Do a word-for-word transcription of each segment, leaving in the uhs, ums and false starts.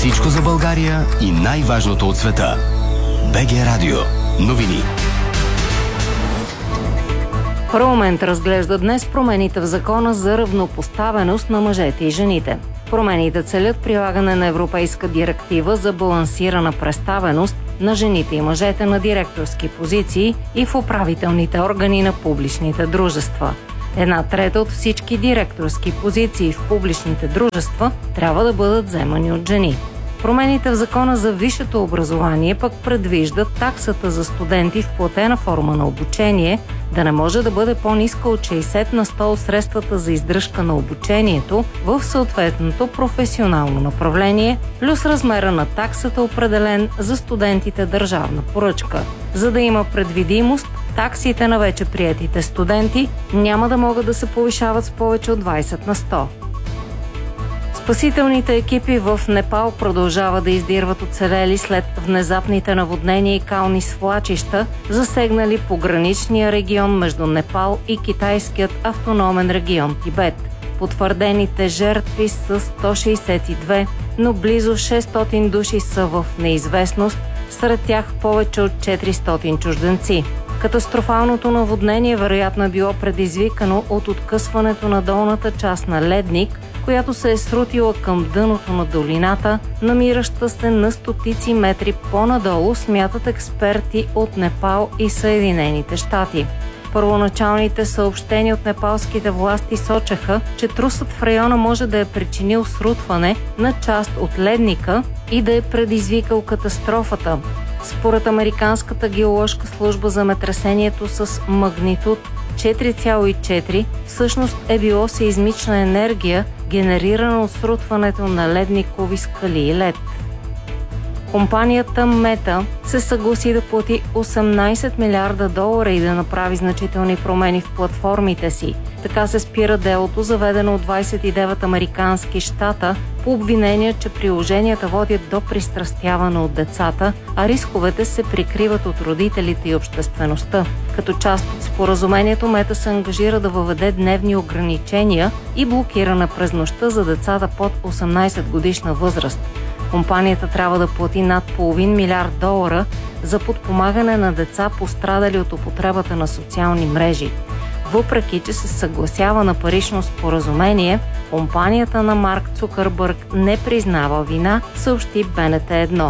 Всичко за България и най-важното от света. БГ Радио. Новини. Парламент разглежда днес промените в закона за равнопоставеност на мъжете и жените. Промените целят прилагане на европейска директива за балансирана представеност на жените и мъжете на директорски позиции и в управителните органи на публичните дружества. Една трета от всички директорски позиции в публичните дружества трябва да бъдат вземани от жени. Промените в закона за висшето образование пък предвиждат таксата за студенти в платена форма на обучение да не може да бъде по-ниска от шейсет на сто от средствата за издръжка на обучението в съответното професионално направление, плюс размера на таксата, определен за студентите държавна поръчка. За да има предвидимост, таксите на вече приетите студенти няма да могат да се повишават с повече от двайсет на сто. Спасителните екипи в Непал продължават да издирват оцелели след внезапните наводнения и кални свлачища, засегнали пограничния регион между Непал и китайският автономен регион Тибет. Потвърдените жертви са сто шейсет и две, но близо шестстотин души са в неизвестност, сред тях повече от четиристотин чужденци. Катастрофалното наводнение вероятно е било предизвикано от откъсването на долната част на ледник, която се е срутила към дъното на долината, намираща се на стотици метри по-надолу, смятат експерти от Непал и Съединените щати. Първоначалните съобщения от непалските власти сочеха, че трусът в района може да е причинил срутване на част от ледника и да е предизвикал катастрофата. Според Американската геоложка служба, земетресението с магнитуд четири цяло и четири всъщност е било сеизмична енергия, генерирана от срутването на ледникови скали и лед. Компанията Мета се съгласи да плати осемнайсет милиарда долара и да направи значителни промени в платформите си. Така се спира делото, заведено от двайсет и девет американски щата, по обвинение, че приложенията водят до пристрастяване от децата, а рисковете се прикриват от родителите и обществеността. Като част от споразумението, Мета се ангажира да въведе дневни ограничения и блокиране през нощта за децата под осемнайсет годишна възраст. Компанията трябва да плати над половин милиард долара за подпомагане на деца, пострадали от употребата на социални мрежи. Въпреки че се съгласява на парично споразумение, компанията на Марк Цукърбърг не признава вина, съобщи БНТ едно.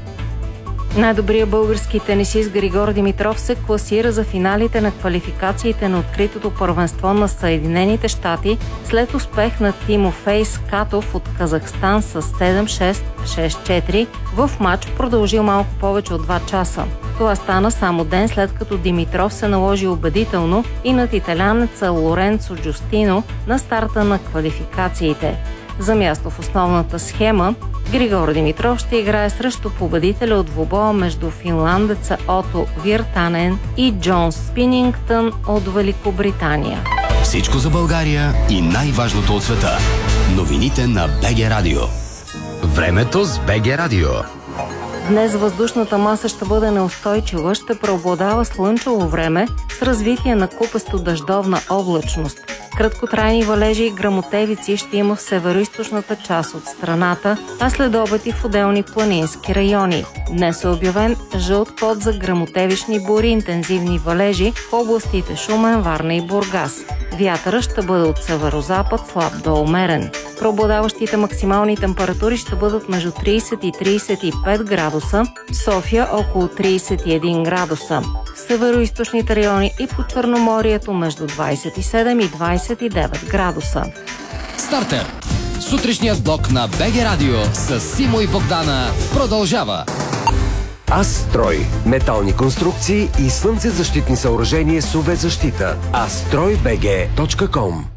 Най-добрият български тенисист Григор Димитров се класира за финалите на квалификациите на откритото първенство на Съединените щати след успех на Тимофей Скатов от Казахстан с седем шест, шест четири в матч, продължил малко повече от два часа. Това стана само ден след като Димитров се наложи убедително и над италянеца Лоренцо Джустино на старта на квалификациите. За място в основната схема Григор Димитров ще играе срещу победителя от двубоя между финландеца Ото Виртанен и Джон Спинингтън от Великобритания. Всичко за България и най-важното от света. Новините на БГ Радио. Времето с БГ Радио. Днес въздушната маса ще бъде неустойчива, ще преобладава слънчево време с развитие на купесто дъждовна облачност. Краткотрайни валежи и гръмотевици ще има в североизточната част от страната, а след обед и в отделни планински райони. Днес е обявен жълт код за гръмотевични бури, интензивни валежи в областите Шумен, Варна и Бургас. Вятърът ще бъде от северозапад, слаб до умерен. Преобладаващите максимални температури ще бъдат между трийсет и трийсет и пет градуса, в София около трийсет и един градуса. В североизточните райони и по Черноморието между двайсет и седем и двайсет и девет градуса. Стартер! Сутрешният блок на БГ Радио с Симо и Богдана продължава. Астрой – метални конструкции и слънцезащитни съоръжения с ю ви защита. астрой би джи точка ком